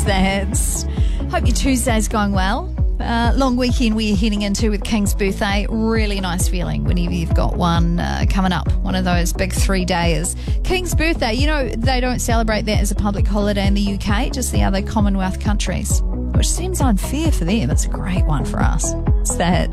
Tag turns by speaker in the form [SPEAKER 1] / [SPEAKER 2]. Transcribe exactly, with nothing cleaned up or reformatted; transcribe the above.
[SPEAKER 1] That's. Hope your Tuesday's going well. Uh, long weekend we're heading into with King's birthday. Really nice feeling whenever you've got one uh, coming up, one of those big three days. King's birthday, you know, they don't celebrate that as a public holiday in the U K, just the other Commonwealth countries, which seems unfair for them. It's a great one for us. It's that.